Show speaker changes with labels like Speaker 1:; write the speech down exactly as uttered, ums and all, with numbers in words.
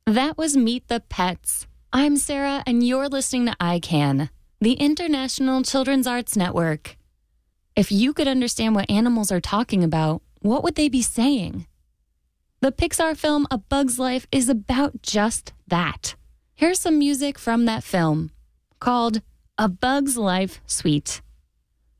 Speaker 1: That was Meet the Pets. I'm Sarah, and you're listening to I CAN, the International Children's Arts Network. If you could understand what animals are talking about, what would they be saying? The Pixar film A Bug's Life is about just that. Here's some music from that film called A Bug's Life Suite.